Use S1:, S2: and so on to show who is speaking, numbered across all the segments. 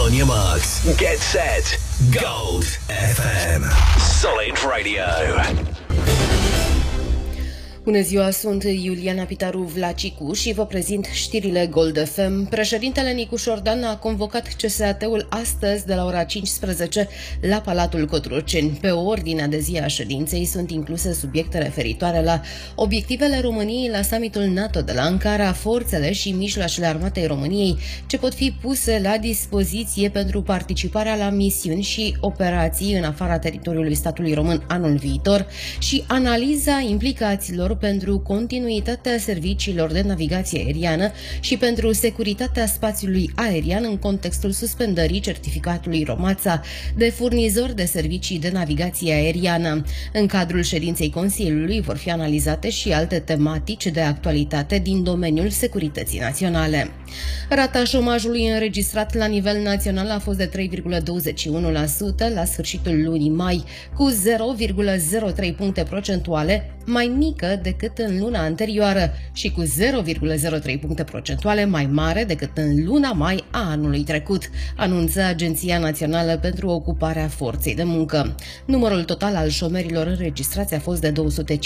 S1: On your marks, get set, Gold FM. Solid Radio.
S2: Bună ziua, sunt Iuliana Pitaru Vlacicu și vă prezint știrile Gold FM. Președintele Nicu Șordan a convocat CSAT-ul astăzi de la ora 15 la Palatul Cotroceni. Pe ordinea de zi a ședinței sunt incluse subiecte referitoare la obiectivele României la summitul NATO de la Ankara, forțele și mijloacele armatei României ce pot fi puse la dispoziție pentru participarea la misiuni și operații în afara teritoriului statului român anul viitor și analiza implicațiilor pentru continuitatea serviciilor de navigație aeriană și pentru securitatea spațiului aerian în contextul suspendării certificatului Romața de furnizor de servicii de navigație aeriană. În cadrul ședinței Consiliului vor fi analizate și alte tematici de actualitate din domeniul securității naționale. Rata șomajului înregistrat la nivel național a fost de 3,21% la sfârșitul lunii mai, cu 0,03 puncte procentuale mai mică decât în luna anterioară și cu 0,03 puncte procentuale mai mare decât în luna mai a anului trecut, anunță Agenția Națională pentru Ocuparea Forței de Muncă. Numărul total al șomerilor înregistrați a fost de 256.794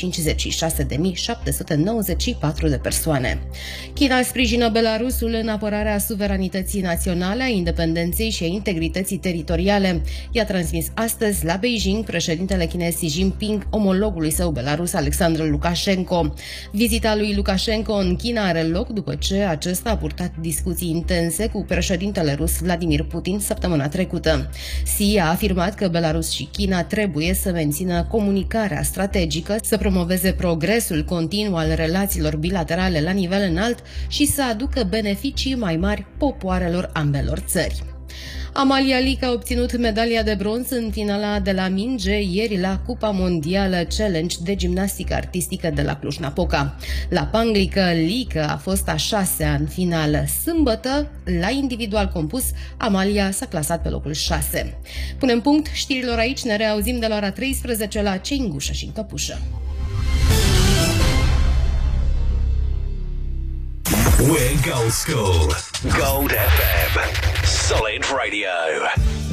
S2: de persoane. China sprijină Belarusul în apărarea suveranității naționale, a independenței și a integrității teritoriale. I-a transmis astăzi la Beijing președintele chinez Xi Jinping omologului său belarus Alexandru Lukashenko. Vizita lui Lukashenko în China are loc după ce acesta a purtat discuții intense cu președintele rus Vladimir Putin săptămâna trecută. Xi a afirmat că Belarus și China trebuie să mențină comunicarea strategică, să promoveze progresul continuu al relațiilor bilaterale la nivel înalt și să aducă beneficii mai mari popoarelor ambelor țări. Amalia Lic a obținut medalia de bronz în finala de la minge ieri la Cupa Mondială Challenge de gimnastică artistică de la Cluj-Napoca. La panglică, Lic a fost a 6-a în finală. Sâmbătă, la individual compus, Amalia s-a clasat pe locul 6. Punem punct știrilor aici, ne reauzim de la ora 13 la Ce în gușă și în căpușă.
S1: We're Gold School. Gold FM. Solid Radio.